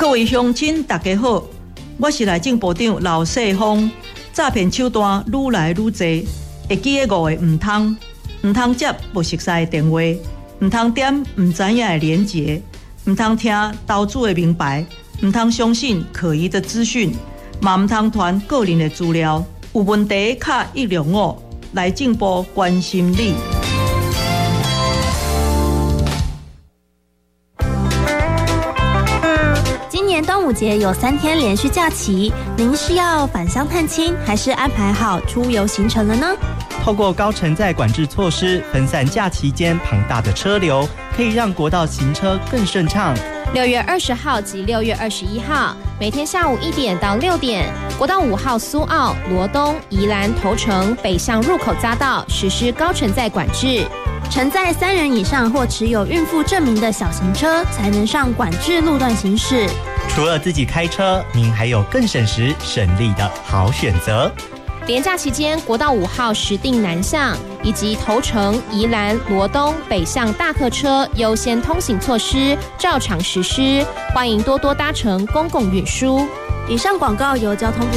各位乡亲，大家好，我是内政部长刘世芳。诈骗手段愈来愈多，会记得5个唔通接不熟悉的电话，唔通点唔知影的连结，唔通听投资的名牌，唔通相信可疑的资讯，嘛唔通传个人的资料。有问题卡105，内政部关心你。 今年端午节有3天连续假期，您是要返乡探亲，还是安排好出游行程了呢？ 透过高承载管制措施，分散假期间庞大的车流，可以让国道行车更顺畅。 6月20号及6月21号，每天下午1点到6点，国道5号苏澳、罗东、宜兰头城北向入口匝道实施高承载管制。 承载3人以上或持有孕妇证明的小型车才能上管制路段行驶。 除了自己开车，您还有更省时省力的好选择。 连假期间，国道5号石碇南向以及头城、宜兰、罗东北向大客车优先通行措施照常实施，欢迎多多搭乘公共运输。 以上广告由交通部